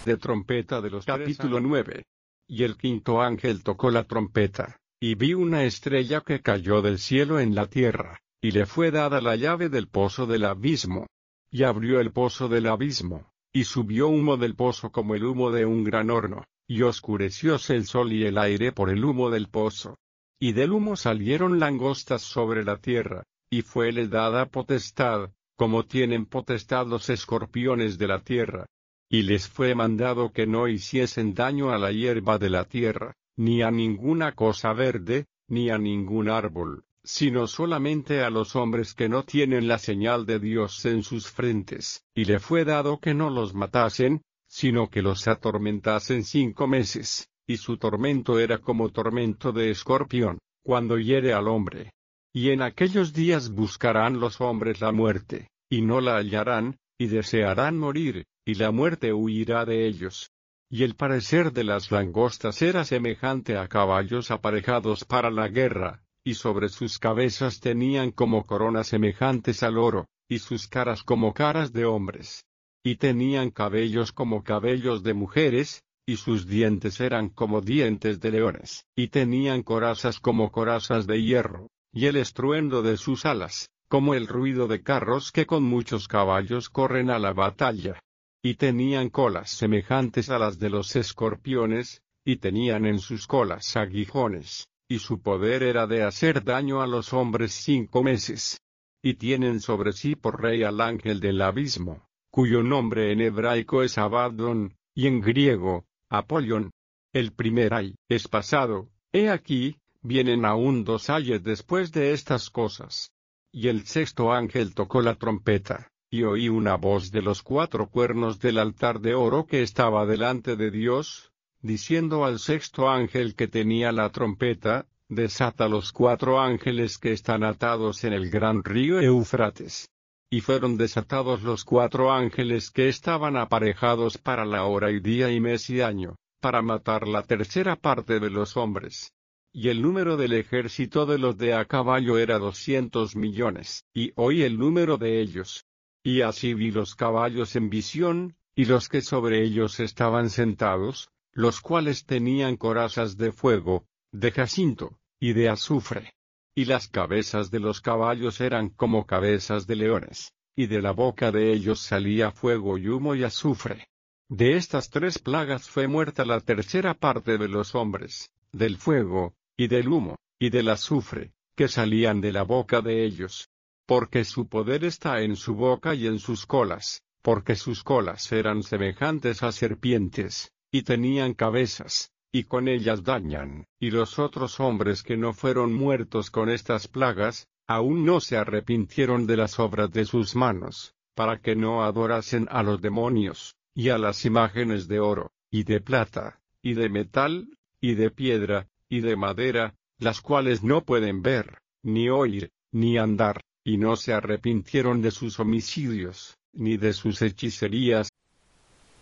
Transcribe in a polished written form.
de trompeta de los capítulo 9. Y el quinto ángel tocó la trompeta, y vi una estrella que cayó del cielo en la tierra, y le fue dada la llave del pozo del abismo. Y abrió el pozo del abismo, y subió humo del pozo como el humo de un gran horno, y oscurecióse el sol y el aire por el humo del pozo. Y del humo salieron langostas sobre la tierra, y fuele dada potestad, como tienen potestad los escorpiones de la tierra. Y les fue mandado que no hiciesen daño a la hierba de la tierra, ni a ninguna cosa verde, ni a ningún árbol, sino solamente a los hombres que no tienen la señal de Dios en sus frentes. Y le fue dado que no los matasen, sino que los atormentasen 5 meses, y su tormento era como tormento de escorpión, cuando hiere al hombre. Y en aquellos días buscarán los hombres la muerte, y no la hallarán, y desearán morir, y la muerte huirá de ellos. Y el parecer de las langostas era semejante a caballos aparejados para la guerra, y sobre sus cabezas tenían como coronas semejantes al oro, y sus caras como caras de hombres. Y tenían cabellos como cabellos de mujeres, y sus dientes eran como dientes de leones, y tenían corazas como corazas de hierro, y el estruendo de sus alas, como el ruido de carros que con muchos caballos corren a la batalla. Y tenían colas semejantes a las de los escorpiones, y tenían en sus colas aguijones, y su poder era de hacer daño a los hombres 5 meses. Y tienen sobre sí por rey al ángel del abismo, cuyo nombre en hebraico es Abaddon, y en griego, Apolión. El primer ay es pasado, he aquí, vienen aún 2 ayes después de estas cosas. Y el sexto ángel tocó la trompeta, y oí una voz de los 4 cuernos del altar de oro que estaba delante de Dios, diciendo al sexto ángel que tenía la trompeta, desata los 4 ángeles que están atados en el gran río Éufrates. Y fueron desatados los 4 ángeles que estaban aparejados para la hora y día y mes y año, para matar la tercera parte de los hombres. Y el número del ejército de los de a caballo era 200 millones, y oí el número de ellos. Y así vi los caballos en visión, y los que sobre ellos estaban sentados, los cuales tenían corazas de fuego, de jacinto, y de azufre. Y las cabezas de los caballos eran como cabezas de leones, y de la boca de ellos salía fuego y humo y azufre. De estas 3 plagas fue muerta la tercera parte de los hombres, del fuego, y del humo, y del azufre, que salían de la boca de ellos. Porque su poder está en su boca y en sus colas, porque sus colas eran semejantes a serpientes, y tenían cabezas, y con ellas dañan. Y los otros hombres que no fueron muertos con estas plagas, aún no se arrepintieron de las obras de sus manos, para que no adorasen a los demonios, y a las imágenes de oro, y de plata, y de metal, y de piedra, y de madera, las cuales no pueden ver, ni oír, ni andar, y no se arrepintieron de sus homicidios, ni de sus hechicerías,